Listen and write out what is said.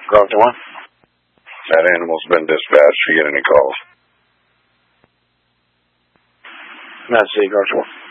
Garden 1. That animal's been dispatched. You get any calls? Not City, Garden 1.